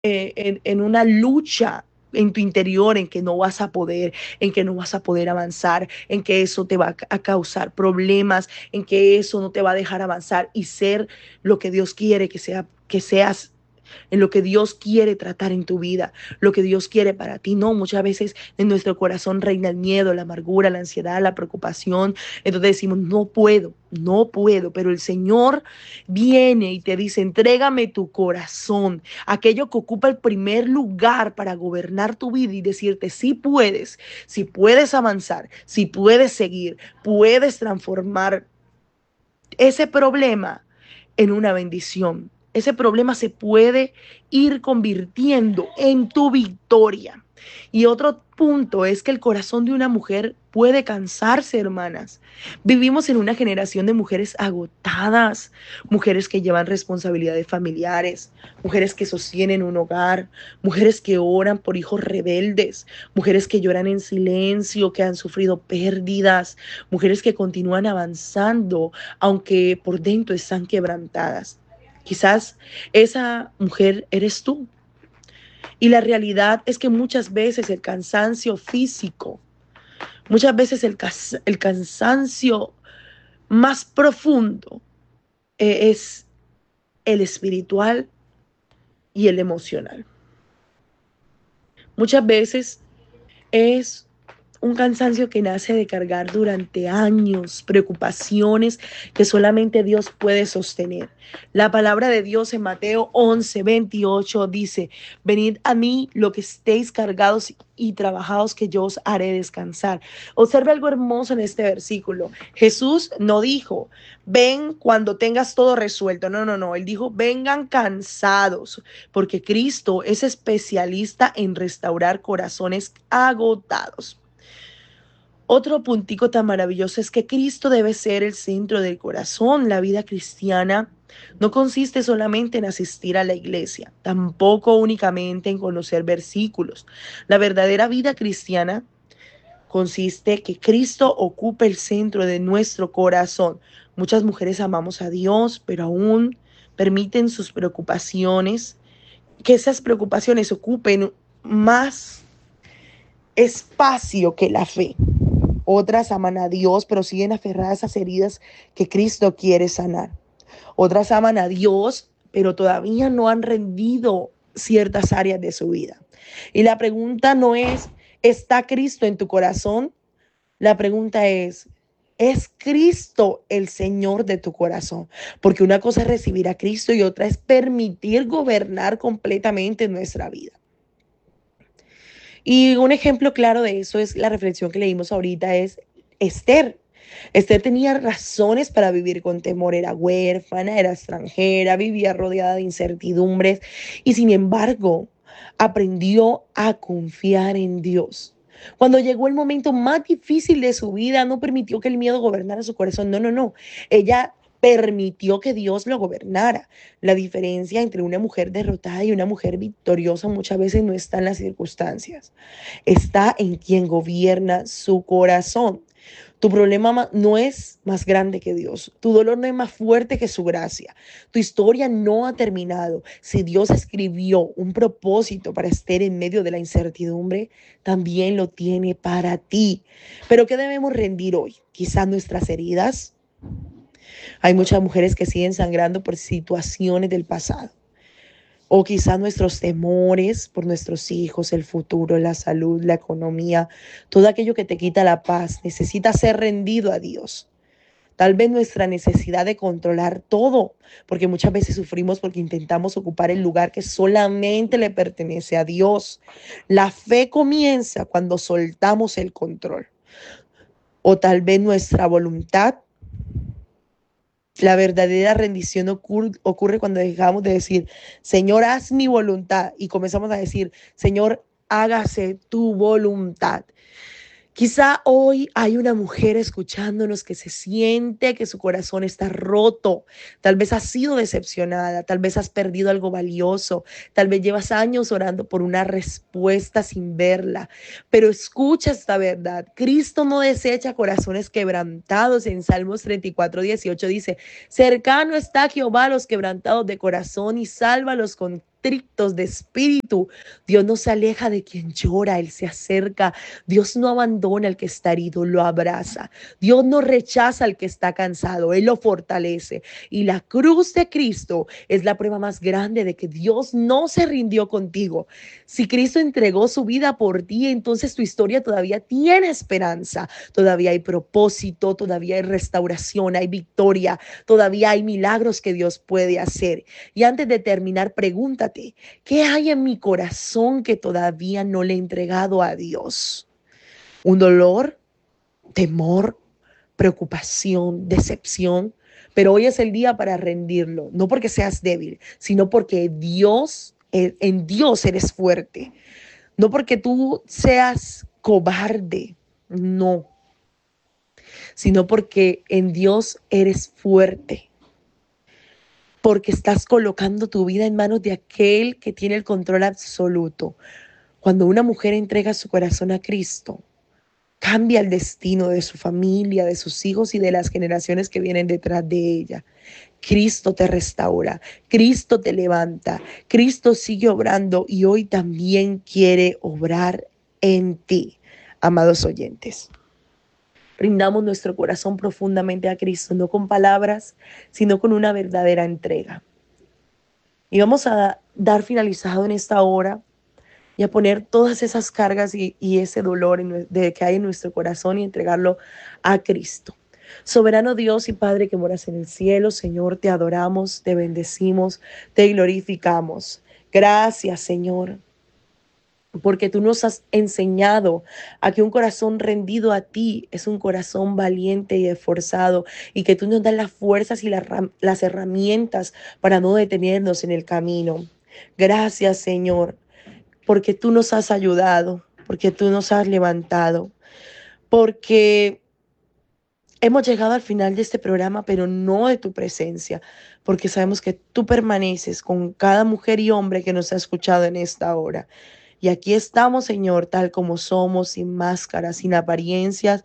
en una lucha en tu interior, en que no vas a poder, en que no vas a poder avanzar, en que eso te va a causar problemas, en que eso no te va a dejar avanzar y ser lo que Dios quiere que seas, en lo que Dios quiere tratar en tu vida, lo que Dios quiere para ti. No, muchas veces en nuestro corazón reina el miedo, la amargura, la ansiedad, la preocupación. Entonces decimos, no puedo, no puedo, pero el Señor viene y te dice, entrégame tu corazón, aquello que ocupa el primer lugar para gobernar tu vida y decirte, si puedes avanzar, si puedes seguir, puedes transformar ese problema en una bendición. Ese problema se puede ir convirtiendo en tu victoria. Y otro punto es que el corazón de una mujer puede cansarse, hermanas. Vivimos en una generación de mujeres agotadas, mujeres que llevan responsabilidades familiares, mujeres que sostienen un hogar, mujeres que oran por hijos rebeldes, mujeres que lloran en silencio, que han sufrido pérdidas, mujeres que continúan avanzando, aunque por dentro están quebrantadas. Quizás esa mujer eres tú. Y la realidad es que muchas veces el cansancio físico, muchas veces el cansancio más profundo es el espiritual y el emocional. Muchas veces es un cansancio que nace de cargar durante años preocupaciones que solamente Dios puede sostener. La palabra de Dios en Mateo 11:28 dice, venid a mí lo que estéis cargados y trabajados, que yo os haré descansar. Observe algo hermoso en este versículo. Jesús no dijo, ven cuando tengas todo resuelto. No, no, no. Él dijo, vengan cansados, porque Cristo es especialista en restaurar corazones agotados. Otro puntico tan maravilloso es que Cristo debe ser el centro del corazón. La vida cristiana no consiste solamente en asistir a la iglesia, tampoco únicamente en conocer versículos. La verdadera vida cristiana consiste que Cristo ocupe el centro de nuestro corazón. Muchas mujeres amamos a Dios, pero aún permiten sus preocupaciones, que esas preocupaciones ocupen más espacio que la fe. Otras aman a Dios, pero siguen aferradas a esas heridas que Cristo quiere sanar. Otras aman a Dios, pero todavía no han rendido ciertas áreas de su vida. Y la pregunta no es, ¿está Cristo en tu corazón? La pregunta ¿es Cristo el Señor de tu corazón? Porque una cosa es recibir a Cristo y otra es permitir gobernar completamente nuestra vida. Y un ejemplo claro de eso es la reflexión que leímos ahorita, es Esther. Esther tenía razones para vivir con temor, era huérfana, era extranjera, vivía rodeada de incertidumbres y sin embargo aprendió a confiar en Dios. Cuando llegó el momento más difícil de su vida, no permitió que el miedo gobernara su corazón. No, no, no. Ella permitió que Dios lo gobernara. La diferencia entre una mujer derrotada y una mujer victoriosa muchas veces no está en las circunstancias, está en quien gobierna su corazón. Tu problema no es más grande que Dios. Tu dolor no es más fuerte que su gracia. Tu historia no ha terminado. Si Dios escribió un propósito para Esther en medio de la incertidumbre, también lo tiene para ti. Pero ¿qué debemos rendir hoy? Quizás nuestras heridas. Hay muchas mujeres que siguen sangrando por situaciones del pasado. O quizás nuestros temores por nuestros hijos, el futuro, la salud, la economía, todo aquello que te quita la paz, necesita ser rendido a Dios. Tal vez nuestra necesidad de controlar todo, porque muchas veces sufrimos porque intentamos ocupar el lugar que solamente le pertenece a Dios. La fe comienza cuando soltamos el control. O tal vez nuestra voluntad. La verdadera rendición ocurre cuando dejamos de decir, Señor, haz mi voluntad, y comenzamos a decir, Señor, hágase tu voluntad. Quizá hoy hay una mujer escuchándonos que se siente que su corazón está roto. Tal vez has sido decepcionada, tal vez has perdido algo valioso, tal vez llevas años orando por una respuesta sin verla. Pero escucha esta verdad. Cristo no desecha corazones quebrantados. En Salmos 34:18 dice, cercano está Jehová a los quebrantados de corazón y salva a los constrictos de espíritu. Dios no se aleja de quien llora, Él se acerca. Dios no abandona al que está herido, lo abraza. Dios no rechaza al que está cansado, Él lo fortalece. Y la cruz de Cristo es la prueba más grande de que Dios no se rindió contigo. Si Cristo entregó su vida por ti, entonces tu historia todavía tiene esperanza, todavía hay propósito, todavía hay restauración, hay victoria, todavía hay milagros que Dios puede hacer. Y antes de terminar, pregúntate, ¿qué hay en mi corazón que todavía no le he entregado a Dios? ¿Un dolor, temor, preocupación, decepción? Pero hoy es el día para rendirlo, no porque seas débil, sino porque en Dios eres fuerte. No porque tú seas cobarde, no, sino porque en Dios eres fuerte, porque estás colocando tu vida en manos de aquel que tiene el control absoluto. Cuando una mujer entrega su corazón a Cristo, cambia el destino de su familia, de sus hijos y de las generaciones que vienen detrás de ella. Cristo te restaura, Cristo te levanta, Cristo sigue obrando y hoy también quiere obrar en ti, amados oyentes. Rindamos nuestro corazón profundamente a Cristo, no con palabras, sino con una verdadera entrega. Y vamos a dar finalizado en esta hora y a poner todas esas cargas y ese dolor que hay en nuestro corazón y entregarlo a Cristo. Soberano Dios y Padre que moras en el cielo, Señor, te adoramos, te bendecimos, te glorificamos. Gracias, Señor, porque tú nos has enseñado a que un corazón rendido a ti es un corazón valiente y esforzado, y que tú nos das las fuerzas y las herramientas para no detenernos en el camino. Gracias, Señor, porque tú nos has ayudado, porque tú nos has levantado, porque hemos llegado al final de este programa, pero no de tu presencia, porque sabemos que tú permaneces con cada mujer y hombre que nos ha escuchado en esta hora. Y aquí estamos, Señor, tal como somos, sin máscaras, sin apariencias,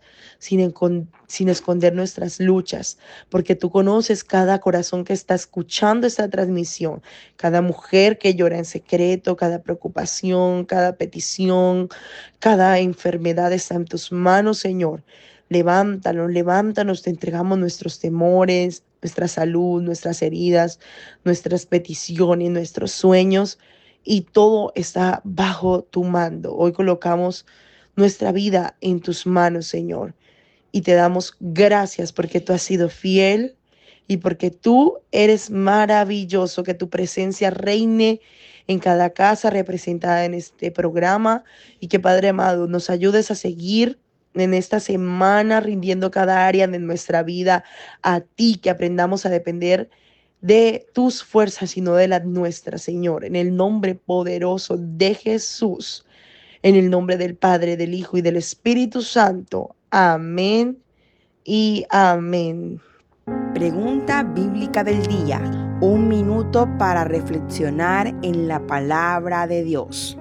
sin esconder nuestras luchas, porque tú conoces cada corazón que está escuchando esta transmisión, cada mujer que llora en secreto, cada preocupación, cada petición, cada enfermedad está en tus manos, Señor. Levántanos, levántanos, te entregamos nuestros temores, nuestra salud, nuestras heridas, nuestras peticiones, nuestros sueños, y todo está bajo tu mando. Hoy colocamos nuestra vida en tus manos, Señor, y te damos gracias porque tú has sido fiel y porque tú eres maravilloso. Que tu presencia reine en cada casa representada en este programa, y que, Padre amado, nos ayudes a seguir en esta semana rindiendo cada área de nuestra vida a ti, que aprendamos a depender de tus fuerzas y no de las nuestras, Señor, en el nombre poderoso de Jesús, en el nombre del Padre, del Hijo y del Espíritu Santo. Amén y amén. Pregunta bíblica del día. Un minuto para reflexionar en la palabra de Dios.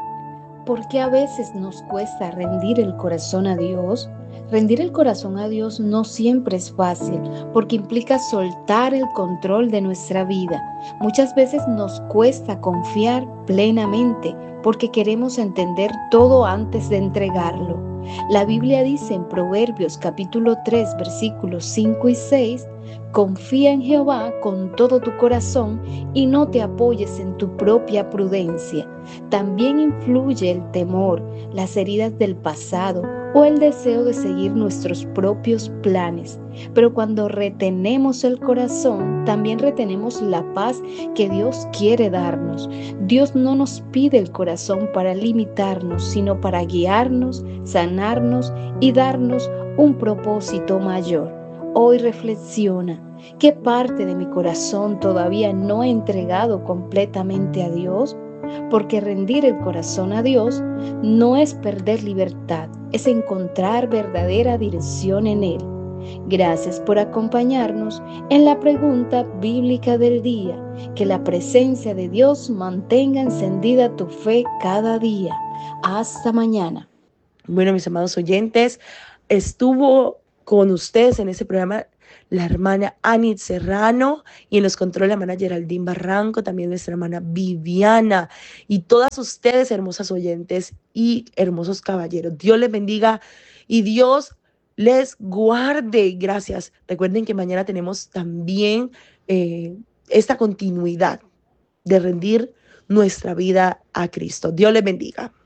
¿Por qué a veces nos cuesta rendir el corazón a Dios? Rendir el corazón a Dios no siempre es fácil, porque implica soltar el control de nuestra vida. Muchas veces nos cuesta confiar plenamente, porque queremos entender todo antes de entregarlo. La Biblia dice en Proverbios capítulo 3, versículos 5 y 6, confía en Jehová con todo tu corazón y no te apoyes en tu propia prudencia. También influye el temor, las heridas del pasado o el deseo de seguir nuestros propios planes. Pero cuando retenemos el corazón, también retenemos la paz que Dios quiere darnos. Dios no nos pide el corazón para limitarnos, sino para guiarnos, sanarnos y darnos un propósito mayor. Hoy reflexiona, ¿qué parte de mi corazón todavía no he entregado completamente a Dios? Porque rendir el corazón a Dios no es perder libertad, es encontrar verdadera dirección en Él. Gracias por acompañarnos en la pregunta bíblica del día. Que la presencia de Dios mantenga encendida tu fe cada día. Hasta mañana. Bueno, mis amados oyentes, estuvo con ustedes en ese programa la hermana Anit Serrano y en los controles la hermana Geraldine Barranco, también nuestra hermana Viviana y todas ustedes, hermosas oyentes y hermosos caballeros. Dios les bendiga y Dios les guarde. Gracias. Recuerden que mañana tenemos también esta continuidad de rendir nuestra vida a Cristo. Dios les bendiga.